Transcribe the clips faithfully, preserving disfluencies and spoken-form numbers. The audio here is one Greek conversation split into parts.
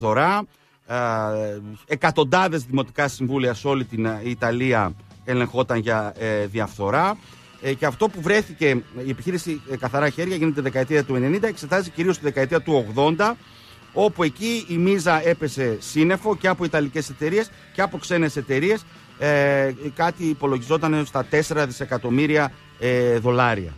διαφθορά. Εκατοντάδες δημοτικά συμβούλια σε όλη την Ιταλία ελεγχόταν για ε, διαφθορά. Ε, και αυτό που βρέθηκε, η επιχείρηση ε, Καθαρά Χέρια γίνεται τη δεκαετία του ενενήντα, εξετάζει κυρίως τη δεκαετία του ογδόντα, όπου εκεί η μίζα έπεσε σύννεφο και από ιταλικές εταιρείες και από ξένες εταιρείες. Ε, κάτι υπολογιζόταν στα τέσσερα δισεκατομμύρια ε, δολάρια.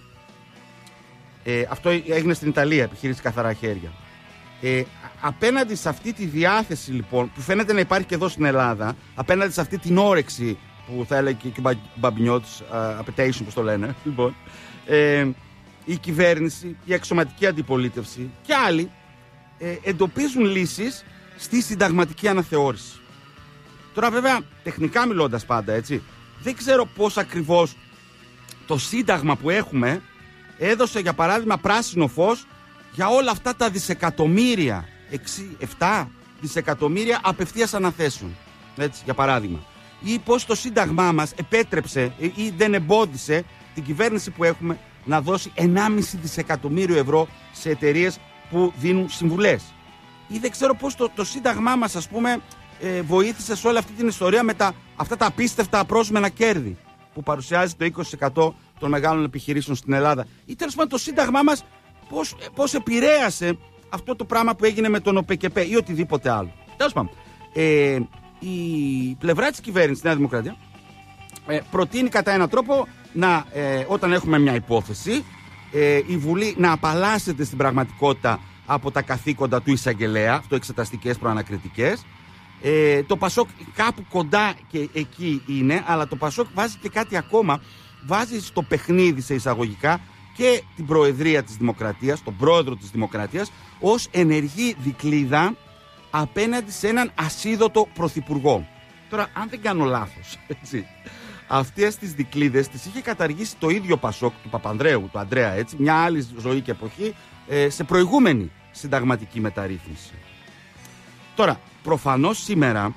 Ε, αυτό έγινε στην Ιταλία, επιχείρηση Καθαρά Χέρια. Ε, απέναντι σε αυτή τη διάθεση λοιπόν, που φαίνεται να υπάρχει και εδώ στην Ελλάδα, απέναντι σε αυτή την όρεξη που θα έλεγε και ο Μπαμπινιώτης, uh, appetition, όπως το λένε, λοιπόν, ε, η κυβέρνηση, η αξιωματική αντιπολίτευση και άλλοι ε, εντοπίζουν λύσεις στη συνταγματική αναθεώρηση. Τώρα βέβαια, τεχνικά μιλώντας πάντα, έτσι, δεν ξέρω πώς ακριβώς το σύνταγμα που έχουμε έδωσε, για παράδειγμα, πράσινο φως για όλα αυτά τα δισεκατομμύρια, επτά δισεκατομμύρια απευθείας αναθέσεων, έτσι, για παράδειγμα. Ή πως το σύνταγμά μας επέτρεψε ή δεν εμπόδισε την κυβέρνηση που έχουμε να δώσει ενάμιση δισεκατομμύριο ευρώ σε εταιρείες που δίνουν συμβουλές. Ή δεν ξέρω πως το, το σύνταγμά μας, ας πούμε, ε, βοήθησε σε όλη αυτή την ιστορία με τα, αυτά τα απίστευτα απρόσμενα κέρδη που παρουσιάζει το είκοσι τοις εκατό των μεγάλων επιχειρήσεων στην Ελλάδα. Ή τέλος πάντων το σύνταγμά μας πώς, πώς επηρέασε αυτό το πράγμα που έγινε με τον ΟΠΕΚΕΠΕ ή οτιδήποτε άλλο. Τέλος πάντων. Ε, η πλευρά της κυβέρνησης, Νέα Δημοκρατία, ε, προτείνει κατά έναν τρόπο να, ε, όταν έχουμε μια υπόθεση, ε, η Βουλή να απαλλάσσεται στην πραγματικότητα από τα καθήκοντα του εισαγγελέα, αυτό εξεταστικές προανακριτικές. Ε, το Πασόκ κάπου κοντά και εκεί είναι, αλλά το Πασόκ βάζει και κάτι ακόμα, βάζει στο παιχνίδι σε εισαγωγικά και την Προεδρία της Δημοκρατίας, τον Πρόεδρο της Δημοκρατίας, ως ενεργή δικλίδα απέναντι σε έναν ασίδωτο πρωθυπουργό. Τώρα, αν δεν κάνω λάθος, έτσι, αυτές τις δικλείδες τις είχε καταργήσει το ίδιο Πασόκ του Παπανδρέου, του Ανδρέα, έτσι, μια άλλη ζωή και εποχή, ε, σε προηγούμενη συνταγματική μεταρρύθμιση. Τώρα, προφανώς σήμερα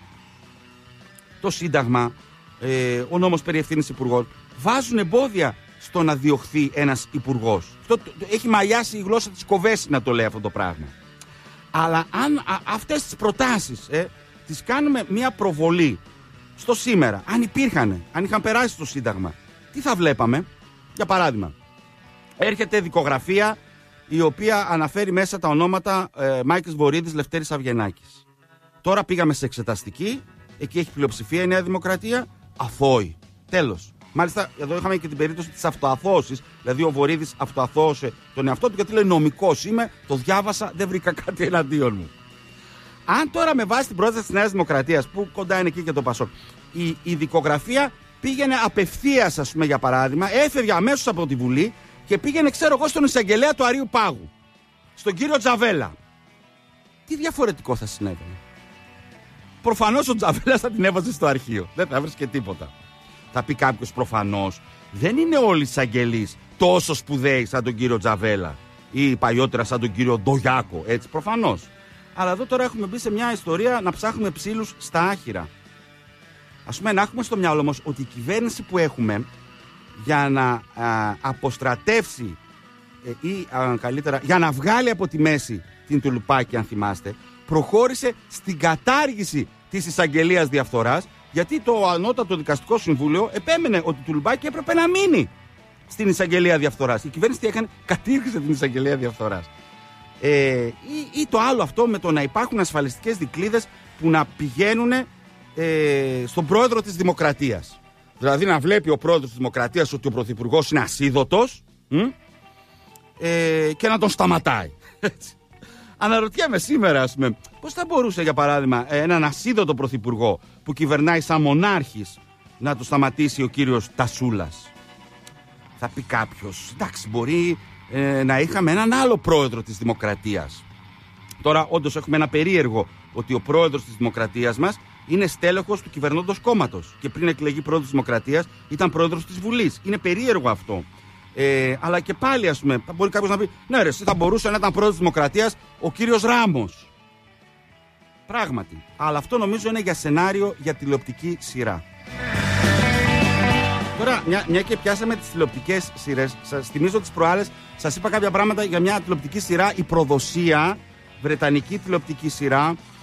το Σύνταγμα, ε, ο νόμος περί ευθύνης υπουργών, βάζουν εμπόδια στο να διωχθεί ένας υπουργός. Αυτό, το, το, έχει μαλλιάσει η γλώσσα της Κοβέση να το λέει αυτό το πράγμα. Αλλά αν α, αυτές τις προτάσεις ε, τις κάνουμε μια προβολή στο σήμερα, αν υπήρχαν, αν είχαν περάσει στο Σύνταγμα, τι θα βλέπαμε? Για παράδειγμα, έρχεται δικογραφία η οποία αναφέρει μέσα τα ονόματα ε, Μάικης Βορίδης, Λευτέρης Αυγενάκης. Τώρα πήγαμε σε εξεταστική, εκεί έχει πλειοψηφία η Νέα Δημοκρατία, αθώοι. Τέλος. Μάλιστα, εδώ είχαμε και την περίπτωση της αυτοαθώωσης. Δηλαδή, ο Βορίδης αυτοαθώωσε τον εαυτό του γιατί λέει νομικός είμαι, το διάβασα, δεν βρήκα κάτι εναντίον μου. Αν τώρα με βάση την πρόταση της Νέας Δημοκρατίας, που κοντά είναι εκεί και το Πασόκ, η, η δικογραφία πήγαινε απευθείας, ας πούμε, για παράδειγμα, έφευγε αμέσως από τη Βουλή και πήγαινε, ξέρω εγώ, στον εισαγγελέα του Αρείου Πάγου, στον κύριο Τζαβέλα. Τι διαφορετικό θα συνέβαινε? Προφανώς ο Τζαβέλας θα την έβαζε στο αρχείο. Δεν θα βρίσκε τίποτα. Θα πει κάποιος, προφανώς δεν είναι όλοι οι εισαγγελείς τόσο σπουδαίοι σαν τον κύριο Τζαβέλα ή παλιότερα σαν τον κύριο Ντογιάκο, έτσι, προφανώς. Αλλά εδώ τώρα έχουμε μπει σε μια ιστορία να ψάχνουμε ψήλους στα άχυρα. Ας πούμε, να έχουμε στο μυαλό μας ότι η κυβέρνηση που έχουμε, για να α, αποστρατεύσει ε, ή α, καλύτερα για να βγάλει από τη μέση την Τουλουπάκη, αν θυμάστε, προχώρησε στην κατάργηση της εισαγγελίας διαφθοράς, γιατί το ανώτατο δικαστικό συμβούλιο επέμενε ότι η Τουλουπάκη έπρεπε να μείνει στην εισαγγελία διαφθοράς. Η κυβέρνηση τι έκανε? Κατήργησε την εισαγγελία διαφθοράς. Ε, ή, ή το άλλο αυτό με το να υπάρχουν ασφαλιστικές δικλείδες που να πηγαίνουν ε, στον πρόεδρο της Δημοκρατίας. Δηλαδή να βλέπει ο πρόεδρος της Δημοκρατίας ότι ο πρωθυπουργός είναι ασίδωτος μ, ε, και να τον σταματάει. Αναρωτιέμαι σήμερα, ας πούμε, πώς θα μπορούσε, για παράδειγμα, έναν ασίδωτο πρωθυπουργό που κυβερνάει σαν μονάρχης να το σταματήσει ο κύριος Τασούλας? Θα πει κάποιος, εντάξει, μπορεί ε, να είχαμε έναν άλλο πρόεδρο της Δημοκρατίας. Τώρα, όντως, έχουμε ένα περίεργο ότι ο πρόεδρος της Δημοκρατίας μας είναι στέλεχος του κυβερνώντος κόμματος και πριν εκλεγεί πρόεδρος της Δημοκρατίας ήταν πρόεδρος της Βουλής. Είναι περίεργο αυτό. Ε, αλλά και πάλι, ας πούμε, μπορεί κάποιος να πει, ναι, ρε, εσύ θα μπορούσε να ήταν πρόεδρος της Δημοκρατίας ο κύριος Ράμος. Πράγματι. Αλλά αυτό νομίζω είναι για σενάριο για τηλεοπτική σειρά. Τώρα, μια, μια και πιάσαμε τις τηλεοπτικές σειρές, σας θυμίζω τις προάλλες, σας είπα κάποια πράγματα για μια τηλεοπτική σειρά, η Προδοσία, βρετανική τηλεοπτική σειρά,